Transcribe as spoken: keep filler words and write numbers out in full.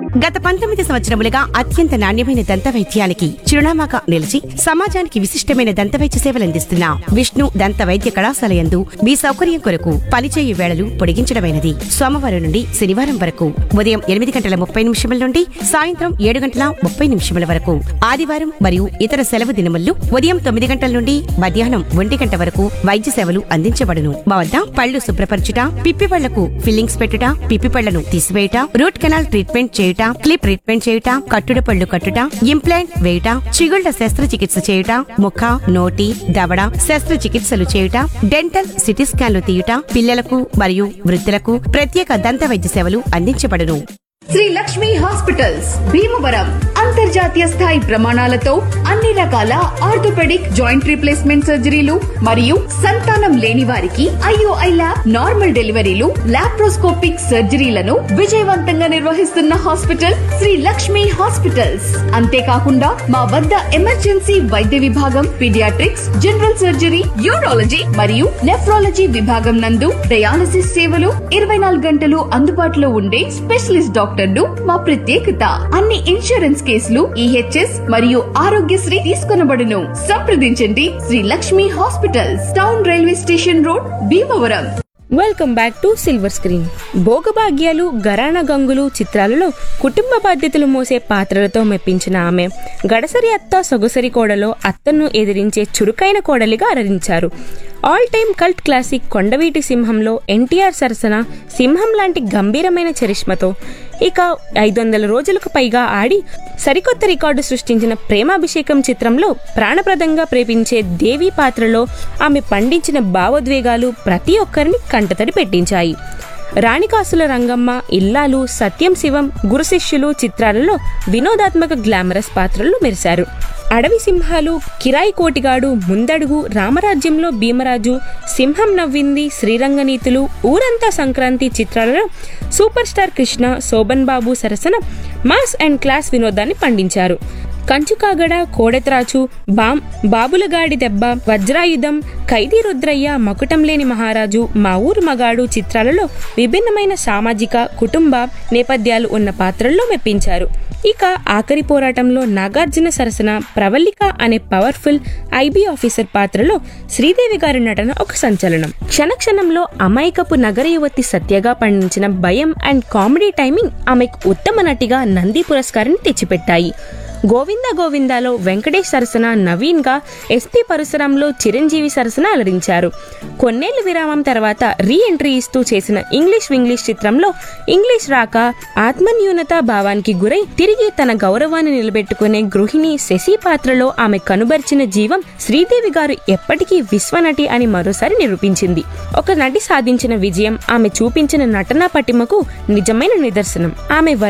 గత పంతొమ్మిది సంవత్సరములుగా అత్యంత నాణ్యమైన దంత వైద్యానికి చిరునామాగా నిలిచి సమాజానికి విశిష్టమైన దంత వైద్య సేవలందిస్తున్న విష్ణు దంత వైద్య కళాశాల యందు మీ సౌకర్యం కొరకు పనిచేయు వేళలు పొడిగించడమైనది. సోమవారం నుండి శనివారం వరకు ఉదయం ఎనిమిది గంటల ముప్పై నిమిషముల నుండి సాయంత్రం ఏడు గంటల ముప్పై నిమిషముల వరకు, ఆదివారం మరియు ఇతర సెలవు దినముల్లో ఉదయం తొమ్మిది గంటల నుండి మధ్యాహ్నం ఒంటి గంట వరకు వైద్య సేవలు అందించబడును. మా వద్ద పళ్లు శుభ్రపరచుట, పిప్పి పళ్లకు ఫిల్లింగ్స్ పెట్టుట, పిప్పి పళ్లను తీసివేయుట, రూట్ కెనాల్ ట్రీట్మెంట్ చేయుట, క్లిప్ ట్రీట్మెంట్ చేయుట, కట్టుడు పళ్లు కట్టుట, ఇంప్లాంట్ వేయుట, చిగుళ్ల శస్త్రచికిత్స చేయుట, ముఖ, నోటి, దవడ శస్త్రచికిత్సలు చేయుట, డెంటల్ సిటీ స్కాన్లు తీయుట, పిల్లలకు మరియు వృద్ధులకు ప్రత్యేక దంత వైద్య సేవలు అందించబడును. శ్రీ లక్ష్మి హాస్పిటల్స్ భీమవరం అంతర్జాతీయ స్థాయి ప్రమాణాలతో అన్ని రకాల ఆర్థోపెడిక్ జాయింట్ రీప్లేస్మెంట్ సర్జరీలు మరియు సంతానం లేని వారికి ఐఓఐ ల్యాబ్, నార్మల్ డెలివరీలు, లాప్రోస్కోపిక్ సర్జరీలను విజయవంతంగా నిర్వహిస్తున్న హాస్పిటల్ శ్రీ లక్ష్మి హాస్పిటల్స్. అంతేకాకుండా మా వద్ద ఎమర్జెన్సీ వైద్య విభాగం, పీడియాట్రిక్స్, జనరల్ సర్జరీ, యూరాలజీ మరియు నెఫ్రాలజీ విభాగం నందు డయాలసిస్ సేవలు ఇరవై నాలుగు గంటలు అందుబాటులో ఉండే స్పెషలిస్ట్ డాక్టర్లు మా ప్రత్యేకత. అన్ని ఇన్సూరెన్స్ కేసులు ఈహెచ్ఎస్ మరియు ఆరోగ్యశ్రీ తీసుకొనబడును. సంప్రదించండి Shri Lakshmi hospitals, town railway station road, Bhimavaram. Welcome back to silver screen. భోగభాగ్యాలు, గరాణ గంగులు చిత్రాలలో కుటుంబ బాధ్యతలు మోసే పాత్రలతో మెప్పించిన ఆమె గడసరి అత్త సొగసరి కోడలో అత్తను ఎదిరించే చురుకైన కోడలిగా అలరించారు. ఆల్ టైమ్ కల్ట్ క్లాసిక్ కొండవీటి సింహంలో ఎన్టీఆర్ సరసన సింహం లాంటి గంభీరమైన చరిష్మతో ఇక ఐదు వందల రోజులకు పైగా ఆడి సరికొత్త రికార్డు సృష్టించిన ప్రేమాభిషేకం చిత్రంలో ప్రాణప్రదంగా ప్రేమించే దేవి పాత్రలో ఆమె పండించిన భావోద్వేగాలు ప్రతి ఒక్కరిని కంటతడి పెట్టించాయి. రాణికాసుల రంగమ్మ, ఇల్లాలు, సత్యం శివం, గురు శిష్యులు చిత్రాలలో వినోదాత్మక గ్లామరస్ పాత్రలు మెరిశారు. అడవి సింహాలు, కిరాయి కోటిగాడు, ముందడుగు, రామరాజ్యంలో భీమరాజు, సింహం నవ్వింది, శ్రీరంగనీతులు, ఊరంతా సంక్రాంతి చిత్రాలలో సూపర్ స్టార్ కృష్ణ, శోభన్ బాబు సరసన మాస్ అండ్ క్లాస్ వినోదాన్ని పండించారు. కంచుకాగడ, కోడెత్రాచు, బాం బాబులగాడి దెబ్బ, వజ్రాయుధం, ఖైదీ రుద్రయ్య, మకుటం లేని మహారాజు, మా ఊరు మగాడు చిత్రాలలో విభిన్నమైన సామాజిక, కుటుంబ నేపథ్యాలు ఉన్న పాత్రల్లో మెప్పించారు. ఇక ఆఖరి పోరాటంలో నాగార్జున సరసన ప్రవల్లిక అనే పవర్ఫుల్ ఐబీ ఆఫీసర్ పాత్రలో శ్రీదేవి గారి నటన ఒక సంచలనం. క్షణక్షణంలో అమాయకపు నగర యువతి సత్యగా పండించిన భయం అండ్ కామెడీ టైమింగ్ ఆమెకు ఉత్తమ నటిగా నంది పురస్కారాన్ని తెచ్చిపెట్టాయి. గోవింద గోవిందాలో వెంకటేష్ సరసన నవీన్ గా, ఎస్పీ పరశురాంలో చిరంజీవి సరసన అలరించారు. కొన్నేళ్ల విరామం తర్వాత రీ ఎంట్రీ ఇస్తూ చేసిన ఇంగ్లీష్ వింగ్లీష్ చిత్రంలో ఇంగ్లీష్ రాక ఆత్మన్యూనత భావానికి గురై తిరిగి తన గౌరవాన్ని నిలబెట్టుకునే గృహిణి శశి పాత్రలో ఆమె కనుబర్చిన జీవం శ్రీదేవి గారు ఎప్పటికీ విశ్వనటి అని మరోసారి నిరూపించింది. ఒక నటి సాధించిన విజయం ఆమె చూపించిన నటనా పటిమకు నిజమైన నిదర్శనం. ఆమె